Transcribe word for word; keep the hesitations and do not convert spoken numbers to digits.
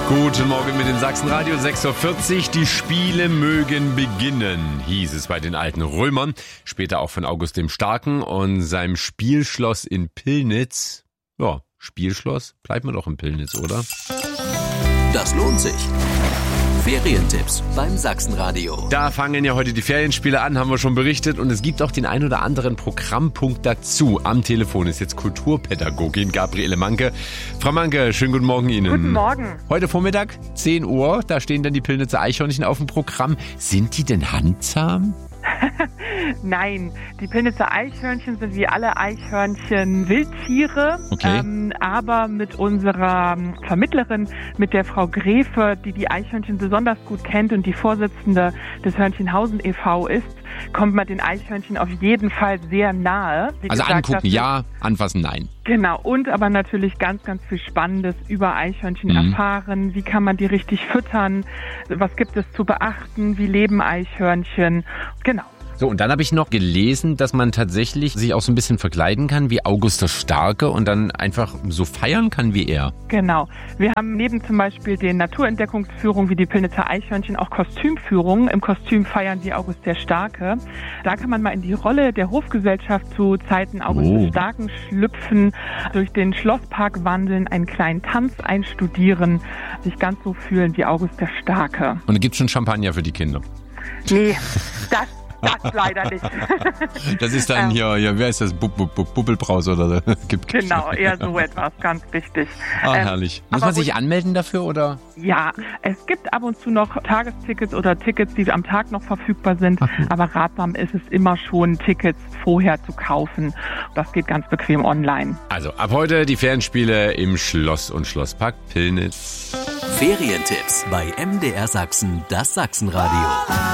Guten Morgen mit dem Sachsenradio, sechs Uhr vierzig. Die Spiele mögen beginnen, hieß es bei den alten Römern. Später auch von August dem Starken und seinem Spielschloss in Pillnitz. Ja, Spielschloss, bleibt man doch in Pillnitz, oder? Das lohnt sich. Ferientipps beim Sachsenradio. Da fangen ja heute die Ferienspiele an, haben wir schon berichtet. Und es gibt auch den ein oder anderen Programmpunkt dazu. Am Telefon ist jetzt Kulturpädagogin Gabriele Manke. Frau Manke, schönen guten Morgen Ihnen. Guten Morgen. Heute Vormittag, zehn Uhr, da stehen dann die Pillnitzer Eichhörnchen auf dem Programm. Sind die denn handzahm? Nein, die Pillnitzer Eichhörnchen sind wie alle Eichhörnchen Wildtiere, okay. ähm, aber mit unserer Vermittlerin, mit der Frau Gräfe, die die Eichhörnchen besonders gut kennt und die Vorsitzende des Hörnchenhausen e V ist, kommt man den Eichhörnchen auf jeden Fall sehr nahe. Wie also gesagt, angucken ja, anfassen nein. Genau, und aber natürlich ganz, ganz viel Spannendes über Eichhörnchen mhm. erfahren. Wie kann man die richtig füttern? Was gibt es zu beachten? Wie leben Eichhörnchen? Genau. So, und dann habe ich noch gelesen, dass man tatsächlich sich auch so ein bisschen verkleiden kann wie August der Starke und dann einfach so feiern kann wie er. Genau. Wir haben neben zum Beispiel den Naturentdeckungsführungen wie die Pillnitzer Eichhörnchen auch Kostümführungen. Im Kostüm feiern die August der Starke. Da kann man mal in die Rolle der Hofgesellschaft zu Zeiten August oh. des Starken schlüpfen, durch den Schlosspark wandeln, einen kleinen Tanz einstudieren, sich ganz so fühlen wie August der Starke. Und da gibt es schon Champagner für die Kinder? Nee, das Das leider nicht. Das ist dann hier, ja, wer ist das? Bub, Bub, Bub, Bubbelbraus oder so? Gibt genau, eher so etwas, ganz richtig. Ah, ähm, herrlich. Muss man sich anmelden dafür, oder? Ja, es gibt ab und zu noch Tagestickets oder Tickets, die am Tag noch verfügbar sind. Ach. Aber ratsam ist es immer schon, Tickets vorher zu kaufen. Das geht ganz bequem online. Also ab heute die Ferienspiele im Schloss und Schlosspark Pillnitz. Ferientipps bei M D R Sachsen, das Sachsenradio.